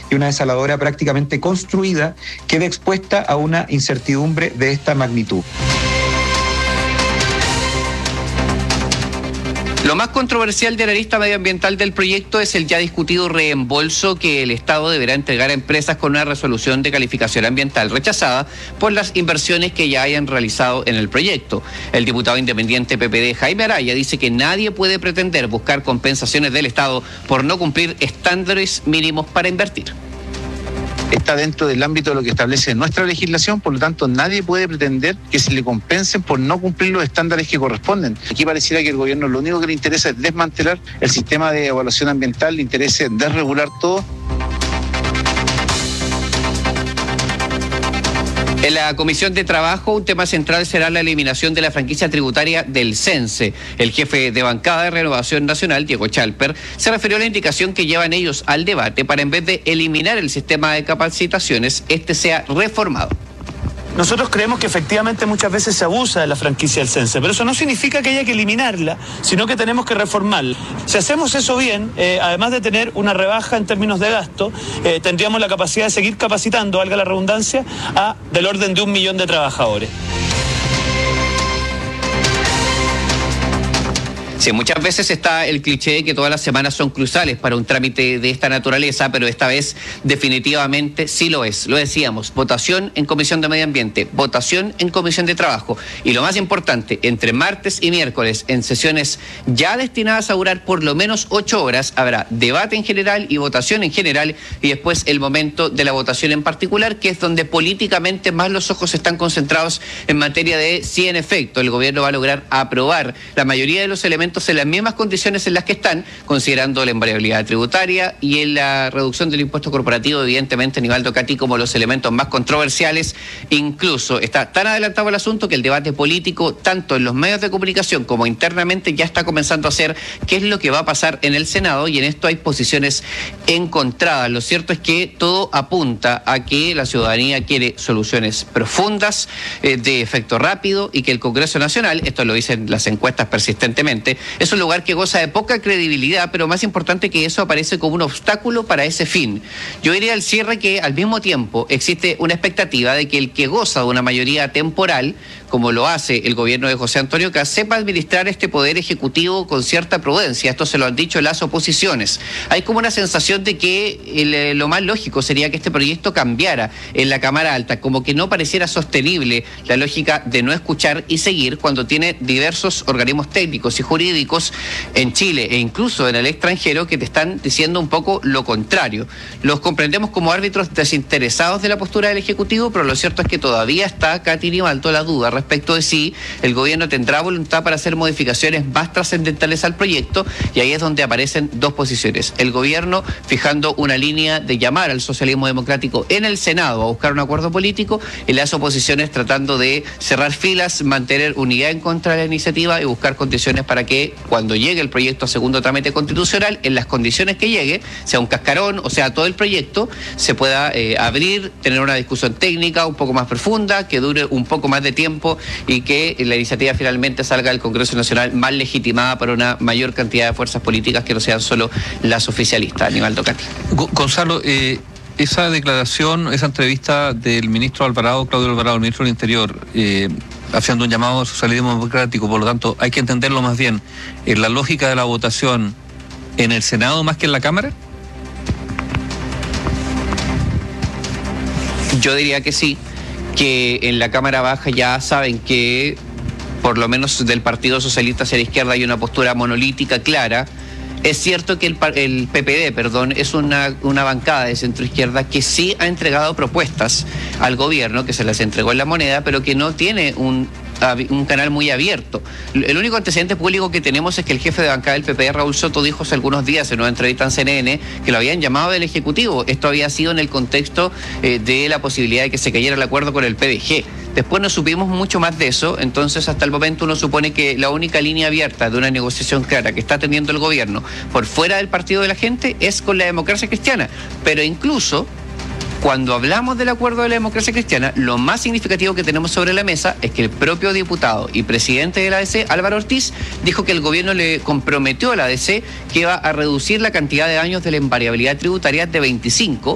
y una desaladora prácticamente construida quede expuesta a una incertidumbre de esta magnitud. Lo más controversial de la lista medioambiental del proyecto es el ya discutido reembolso que el Estado deberá entregar a empresas con una resolución de calificación ambiental rechazada por las inversiones que ya hayan realizado en el proyecto. El diputado independiente PPD Jaime Araya dice que nadie puede pretender buscar compensaciones del Estado por no cumplir estándares mínimos para invertir. Está dentro del ámbito de lo que establece nuestra legislación, por lo tanto nadie puede pretender que se le compensen por no cumplir los estándares que corresponden. Aquí pareciera que el gobierno lo único que le interesa es desmantelar el sistema de evaluación ambiental, le interesa desregular todo. En la Comisión de Trabajo, un tema central será la eliminación de la franquicia tributaria del CENSE. El jefe de bancada de Renovación Nacional, Diego Chalper, se refirió a la indicación que llevan ellos al debate para, en vez de eliminar el sistema de capacitaciones, este sea reformado. Nosotros creemos que efectivamente muchas veces se abusa de la franquicia del CENSE, pero eso no significa que haya que eliminarla, sino que tenemos que reformarla. Si hacemos eso bien, además de tener una rebaja en términos de gasto, tendríamos la capacidad de seguir capacitando, valga la redundancia, a del orden de 1 millón de trabajadores. Sí, muchas veces está el cliché de que todas las semanas son cruciales para un trámite de esta naturaleza, pero esta vez definitivamente sí lo es. Lo decíamos, votación en Comisión de Medio Ambiente, votación en Comisión de Trabajo y lo más importante, entre martes y miércoles en sesiones ya destinadas a durar por lo menos 8 horas, habrá debate en general y votación en general y después el momento de la votación en particular, que es donde políticamente más los ojos están concentrados en materia de si en efecto el gobierno va a lograr aprobar la mayoría de los elementos en las mismas condiciones en las que están, considerando la invariabilidad tributaria y en la reducción del impuesto corporativo, evidentemente, Nivaldo Cati, como los elementos más controversiales. Incluso está tan adelantado el asunto que el debate político, tanto en los medios de comunicación como internamente, ya está comenzando a ser qué es lo que va a pasar en el Senado, y en esto hay posiciones encontradas. Lo cierto es que todo apunta a que la ciudadanía quiere soluciones profundas, de efecto rápido, y que el Congreso Nacional, esto lo dicen las encuestas persistentemente, es un lugar que goza de poca credibilidad, pero más importante que eso, aparece como un obstáculo para ese fin. Yo diría al cierre que al mismo tiempo existe una expectativa de que el que goza de una mayoría temporal, como lo hace el gobierno de José Antonio Kast, sepa administrar este poder ejecutivo con cierta prudencia. Esto se lo han dicho las oposiciones. Hay como una sensación de que lo más lógico sería que este proyecto cambiara en la Cámara Alta, como que no pareciera sostenible la lógica de no escuchar y seguir cuando tiene diversos organismos técnicos y jurídicos en Chile e incluso en el extranjero que te están diciendo un poco lo contrario. Los comprendemos como árbitros desinteresados de la postura del Ejecutivo, pero lo cierto es que todavía está, Katy Nivaldo, la duda respecto de si el gobierno tendrá voluntad para hacer modificaciones más trascendentales al proyecto, y ahí es donde aparecen dos posiciones. El gobierno fijando una línea de llamar al socialismo democrático en el Senado a buscar un acuerdo político, y las oposiciones tratando de cerrar filas, mantener unidad en contra de la iniciativa y buscar condiciones para que cuando llegue el proyecto a segundo trámite constitucional, en las condiciones que llegue, sea un cascarón o sea todo el proyecto, se pueda abrir, tener una discusión técnica un poco más profunda, que dure un poco más de tiempo y que la iniciativa finalmente salga del Congreso Nacional más legitimada por una mayor cantidad de fuerzas políticas que no sean solo las oficialistas. Nivaldo Cati. Gonzalo, esa declaración, esa entrevista del ministro Alvarado, Claudio Alvarado, el ministro del Interior, haciendo un llamado al socialismo democrático, por lo tanto hay que entenderlo más bien en la lógica de la votación en el Senado más que en la Cámara. Yo diría que sí, que en la Cámara Baja ya saben que por lo menos del Partido Socialista hacia la izquierda hay una postura monolítica clara. Es cierto que el PPD, es una bancada de centro-izquierda que sí ha entregado propuestas al gobierno, que se las entregó en La Moneda, pero que no tiene un canal muy abierto. El único antecedente público que tenemos es que el jefe de bancada del PP, Raúl Soto, dijo hace algunos días en una entrevista en CNN que lo habían llamado del Ejecutivo. Esto había sido en el contexto de la posibilidad de que se cayera el acuerdo con el PDG. Después no supimos mucho más de eso, entonces hasta el momento uno supone que la única línea abierta de una negociación clara que está teniendo el gobierno por fuera del partido de la gente es con la Democracia Cristiana. Pero incluso cuando hablamos del acuerdo de la Democracia Cristiana, lo más significativo que tenemos sobre la mesa es que el propio diputado y presidente de la ADC, Álvaro Ortiz, dijo que el gobierno le comprometió a la ADC que iba a reducir la cantidad de años de la invariabilidad tributaria de 25